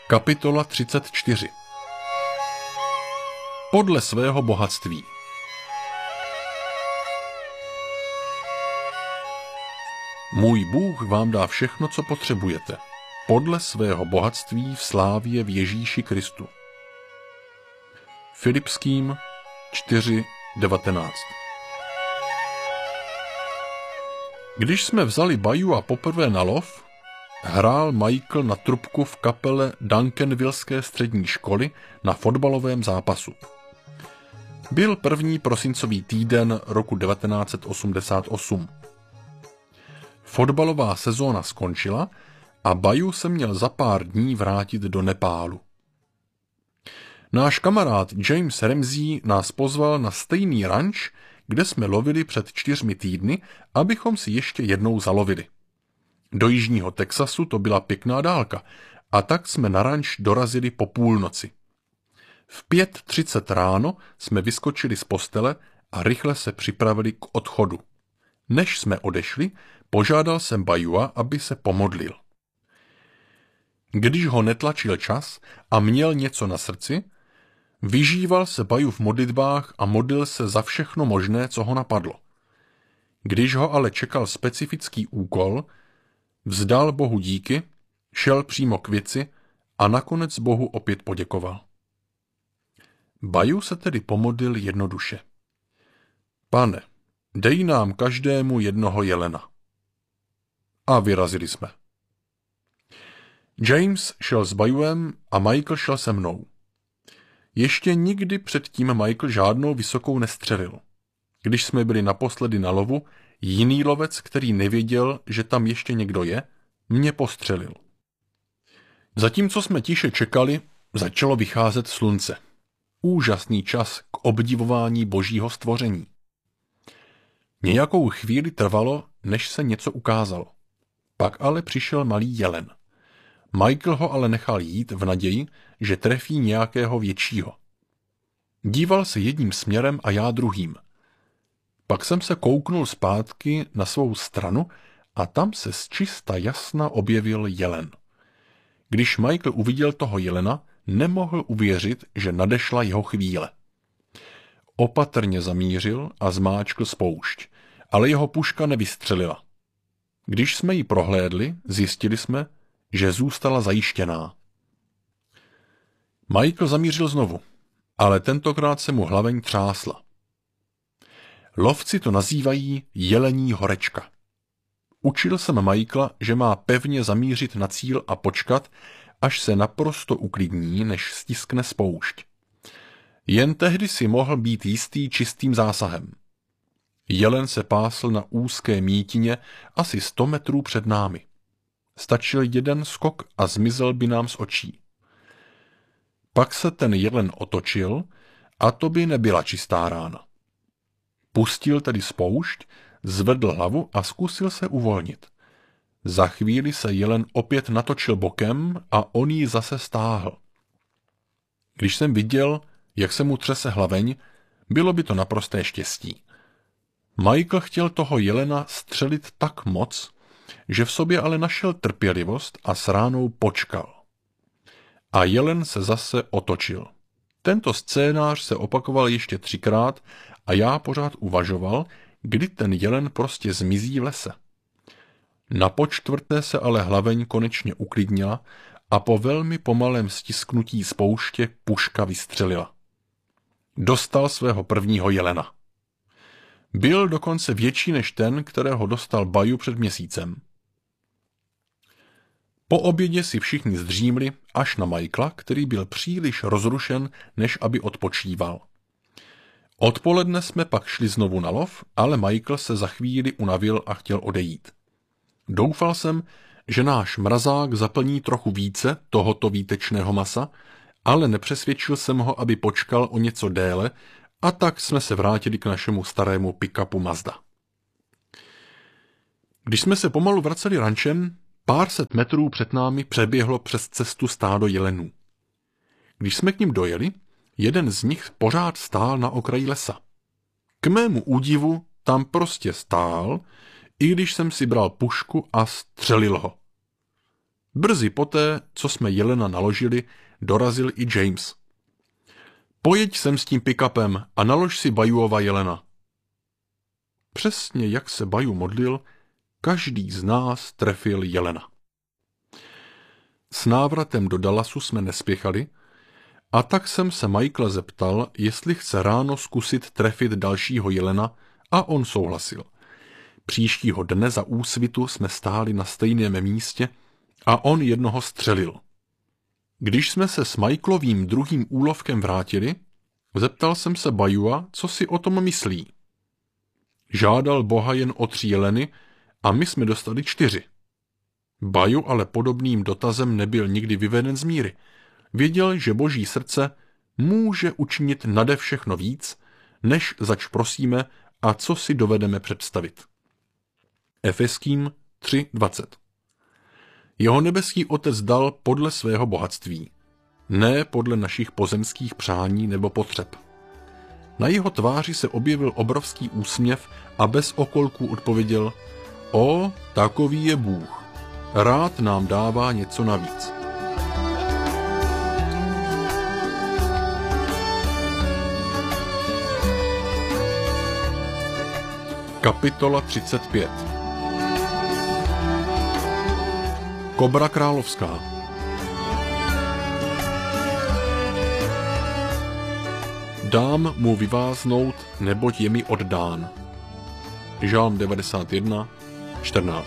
Kapitola 34. Podle svého bohatství. Můj Bůh vám dá všechno, co potřebujete, podle svého bohatství v slávě v Ježíši Kristu. Filipským 4:19. Když jsme vzali Bayua poprvé na lov, hrál Michael na trubku v kapele Duncanvilleské střední školy na fotbalovém zápasu. Byl první prosincový týden roku 1988. Fotbalová sezóna skončila a Bayu se měl za pár dní vrátit do Nepálu. Náš kamarád James Ramsey nás pozval na stejný ranč, kde jsme lovili před 4 týdny, abychom si ještě jednou zalovili. Do jižního Texasu to byla pěkná dálka a tak jsme na ranč dorazili po půlnoci. V 5:30 ráno jsme vyskočili z postele a rychle se připravili k odchodu. Než jsme odešli, požádal jsem Bayua, aby se pomodlil. Když ho netlačil čas a měl něco na srdci, vyžíval se Bayu v modlitbách a modlil se za všechno možné, co ho napadlo. Když ho ale čekal specifický úkol, vzdal Bohu díky, šel přímo k věci a nakonec Bohu opět poděkoval. Bayu se tedy pomodlil jednoduše. Pane, dej nám každému jednoho jelena. A vyrazili jsme. James šel s Bayuem a Michael šel se mnou. Ještě nikdy předtím Michael žádnou vysokou nestřelil. Když jsme byli naposledy na lovu, jiný lovec, který nevěděl, že tam ještě někdo je, mě postřelil. Zatímco jsme tiše čekali, začalo vycházet slunce. Úžasný čas k obdivování božího stvoření. Nějakou chvíli trvalo, než se něco ukázalo. Pak ale přišel malý jelen. Michael ho ale nechal jít v naději, že trefí nějakého většího. Díval se jedním směrem a já druhým. Pak jsem se kouknul zpátky na svou stranu a tam se zčista jasna objevil jelen. Když Michael uviděl toho jelena, nemohl uvěřit, že nadešla jeho chvíle. Opatrně zamířil a zmáčkl spoušť, ale jeho puška nevystřelila. Když jsme ji prohlédli, zjistili jsme, že zůstala zajištěná. Michael zamířil znovu, ale tentokrát se mu hlaveň třásla. Lovci to nazývají jelení horečka. Učil jsem Michaela, že má pevně zamířit na cíl a počkat, až se naprosto uklidní, než stiskne spoušť. Jen tehdy si mohl být jistý čistým zásahem. Jelen se pásl na úzké mítině asi 100 metrů před námi. Stačil jeden skok a zmizel by nám z očí. Pak se ten jelen otočil a to by nebyla čistá rána. Pustil tedy spoušť, zvedl hlavu a zkusil se uvolnit. Za chvíli se jelen opět natočil bokem a on ji zase stáhl. Když jsem viděl, jak se mu třese hlaveň, bylo by to naprosté štěstí. Michael chtěl toho jelena střelit tak moc, že v sobě ale našel trpělivost a s ránou počkal. A jelen se zase otočil. Tento scénář se opakoval ještě 3krát a já pořád uvažoval, kdy ten jelen prostě zmizí v lese. Na počtvrté se ale hlaveň konečně uklidnila a po velmi pomalém stisknutí spouště puška vystřelila. Dostal svého prvního jelena. Byl dokonce větší než ten, kterého dostal Bayu před měsícem. Po obědě si všichni zdřímli až na Michaela, který byl příliš rozrušen, než aby odpočíval. Odpoledne jsme pak šli znovu na lov, ale Michael se za chvíli unavil a chtěl odejít. Doufal jsem, že náš mrazák zaplní trochu více tohoto výtečného masa, ale nepřesvědčil jsem ho, aby počkal o něco déle, a tak jsme se vrátili k našemu starému pick-upu Mazda. Když jsme se pomalu vraceli rančem, pár set metrů před námi přeběhlo přes cestu stádo jelenů. Když jsme k nim dojeli, jeden z nich pořád stál na okraji lesa. K mému údivu tam prostě stál, i když jsem si bral pušku a střelil ho. Brzy poté, co jsme jelena naložili, dorazil i James. Pojeď sem s tím pick-upem a nalož si Bayuova jelena. Přesně jak se Bayu modlil, každý z nás trefil jelena. S návratem do Dallasu jsme nespěchali, a tak jsem se Michaela zeptal, jestli chce ráno zkusit trefit dalšího jelena, a on souhlasil. Příštího dne za úsvitu jsme stáli na stejném místě a on jednoho střelil. Když jsme se s Michaelovým druhým úlovkem vrátili, zeptal jsem se Bayua, co si o tom myslí. Žádal Boha jen o 3 jeleny a my jsme dostali 4. Bayu ale podobným dotazem nebyl nikdy vyveden z míry. Věděl, že Boží srdce může učinit nade všechno víc, než zač prosíme a co si dovedeme představit. Efeským 3:20. Jeho nebeský Otec dal podle svého bohatství, ne podle našich pozemských přání nebo potřeb. Na jeho tváři se objevil obrovský úsměv a bez okolků odpověděl: O, takový je Bůh. Rád nám dává něco navíc. Kapitola 35. Kobra královská. Dám mu vyváznout, neboť je mi oddán. Žálm 91:14.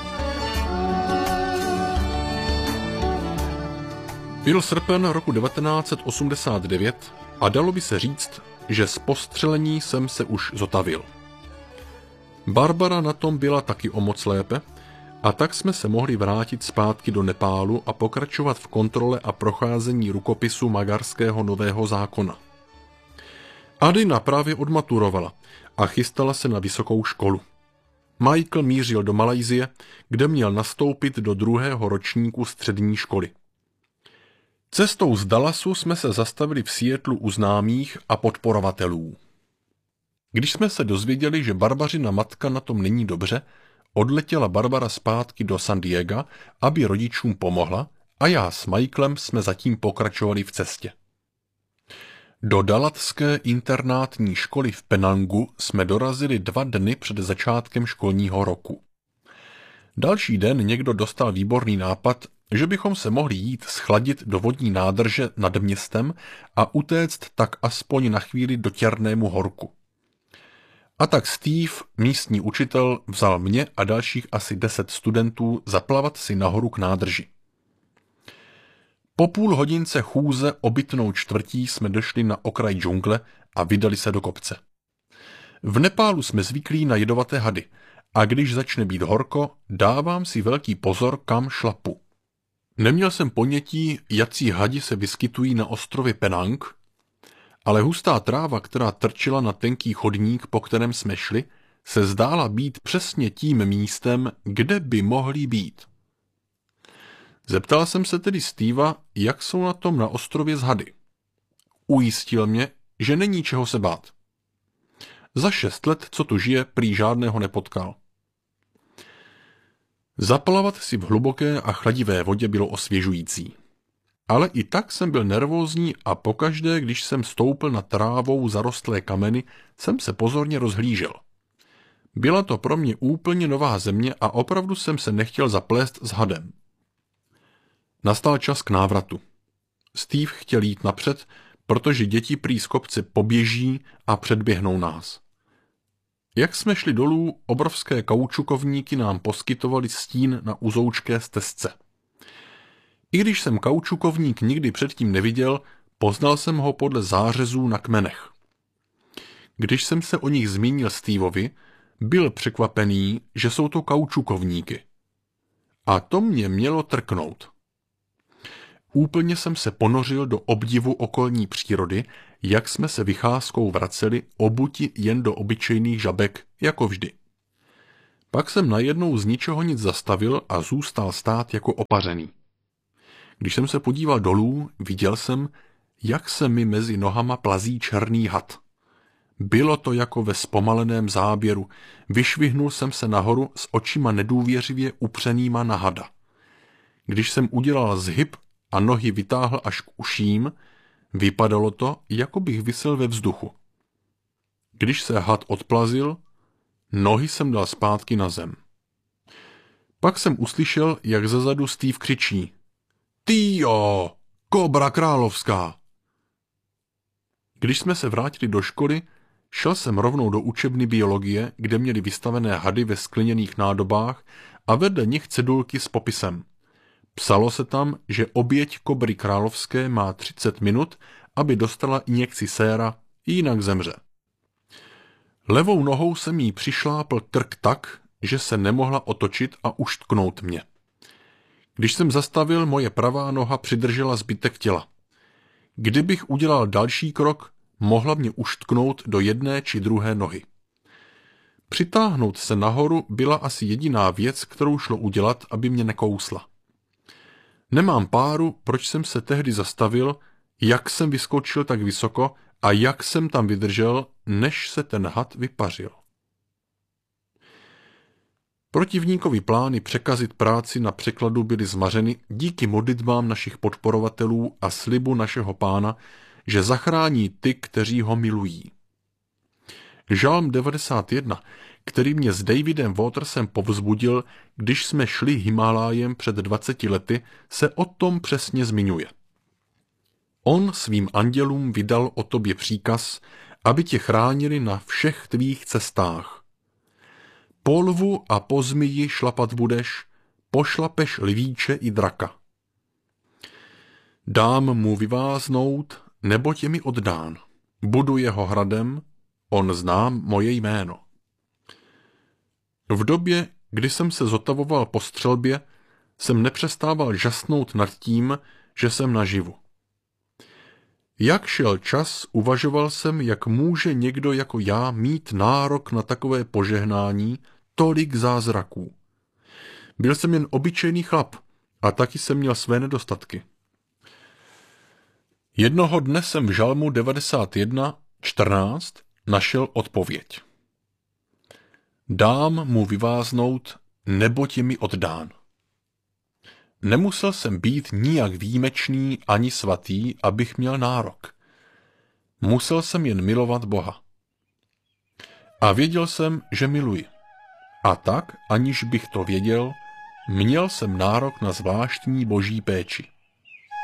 Byl srpen roku 1989 a dalo by se říct, že z postřelení jsem se už zotavil. Barbara na tom byla taky o moc lépe, a tak jsme se mohli vrátit zpátky do Nepálu a pokračovat v kontrole a procházení rukopisu magarského nového zákona. Adina právě odmaturovala a chystala se na vysokou školu. Michael mířil do Malajsie, kde měl nastoupit do 2. ročníku střední školy. Cestou z Dallasu jsme se zastavili v Seattlu u známých a podporovatelů. Když jsme se dozvěděli, že Barbařina matka na tom není dobře, odletěla Barbara zpátky do San Diega, aby rodičům pomohla, a já s Michaelem jsme zatím pokračovali v cestě. Do dalatské internátní školy v Penangu jsme dorazili 2 dny před začátkem školního roku. Další den někdo dostal výborný nápad, že bychom se mohli jít schladit do vodní nádrže nad městem a utéct tak aspoň na chvíli do Těrnému horku. A tak Steve, místní učitel, vzal mě a dalších asi 10 studentů zaplavat si nahoru k nádrži. Po půl hodince chůze obytnou čtvrtí jsme došli na okraj džungle a vydali se do kopce. V Nepálu jsme zvyklí na jedovaté hady a když začne být horko, dávám si velký pozor, kam šlapu. Neměl jsem ponětí, jací hadi se vyskytují na ostrově Penang, ale hustá tráva, která trčila na tenký chodník, po kterém jsme šli, se zdála být přesně tím místem, kde by mohli být. Zeptal jsem se tedy Steva, jak jsou na tom na ostrově z hady. Ujistil mě, že není čeho se bát. Za 6 let, co tu žije, prý žádného nepotkal. Zaplavat si v hluboké a chladivé vodě bylo osvěžující. Ale i tak jsem byl nervózní a pokaždé, když jsem stoupl na trávou zarostlé kameny, jsem se pozorně rozhlížel. Byla to pro mě úplně nová země a opravdu jsem se nechtěl zaplést s hadem. Nastal čas k návratu. Steve chtěl jít napřed, protože děti prý z kopce poběží a předběhnou nás. Jak jsme šli dolů, obrovské kaučukovníky nám poskytovali stín na uzoučké stezce. I když jsem kaučukovník nikdy předtím neviděl, poznal jsem ho podle zářezů na kmenech. Když jsem se o nich zmínil Steveovi, byl překvapený, že jsou to kaučukovníky. A to mě mělo trknout. Úplně jsem se ponořil do obdivu okolní přírody, jak jsme se vycházkou vraceli obuti jen do obyčejných žabek, jako vždy. Pak jsem najednou z ničeho nic zastavil a zůstal stát jako opařený. Když jsem se podíval dolů, viděl jsem, jak se mi mezi nohama plazí černý had. Bylo to jako ve zpomaleném záběru. Vyšvihnul jsem se nahoru s očima nedůvěřivě upřenýma na hada. když jsem udělal zhyb a nohy vytáhl až k uším, vypadalo to, jako bych visel ve vzduchu. Když se had odplazil, nohy jsem dal zpátky na zem. Pak jsem uslyšel, jak zezadu Steve křičí: Týjo, kobra královská! Když jsme se vrátili do školy, šel jsem rovnou do učebny biologie, kde měli vystavené hady ve skleněných nádobách a vedle nich cedulky s popisem. Psalo se tam, že oběť kobry královské má 30 minut, aby dostala injekci séra, jinak zemře. Levou nohou jsem jí přišlápl krk tak, že se nemohla otočit a uštknout mě. Když jsem zastavil, moje pravá noha přidržela zbytek těla. Kdybych udělal další krok, mohla mě uštknout do jedné či druhé nohy. Přitáhnout se nahoru byla asi jediná věc, kterou šlo udělat, aby mě nekousla. Nemám páru, proč jsem se tehdy zastavil, jak jsem vyskočil tak vysoko a jak jsem tam vydržel, než se ten had vypařil. Protivníkovi plány překazit práci na překladu byly zmařeny díky modlitbám našich podporovatelů a slibu našeho Pána, že zachrání ty, kteří ho milují. Žalm 91, který mě s Davidem Watersem povzbudil, když jsme šli Himálájem před 20 lety, se o tom přesně zmiňuje. On svým andělům vydal o tobě příkaz, aby tě chránili na všech tvých cestách. Po lvu a po zmiji šlapat budeš, pošlapeš lvíče i draka. Dám mu vyváznout, neboť je mi oddán. Budu jeho hradem, on zná moje jméno. V době, kdy jsem se zotavoval po střelbě, jsem nepřestával žasnout nad tím, že jsem naživu. Jak šel čas, uvažoval jsem, jak může někdo jako já mít nárok na takové požehnání, tolik zázraků. Byl jsem jen obyčejný chlap a taky jsem měl své nedostatky. Jednoho dne jsem v Žalmu 91:14 našel odpověď. Dám mu vyváznout, neboť je mi oddán. Nemusel jsem být nijak výjimečný ani svatý, abych měl nárok. Musel jsem jen milovat Boha. A věděl jsem, že miluji. A tak, aniž bych to věděl, měl jsem nárok na zvláštní boží péči.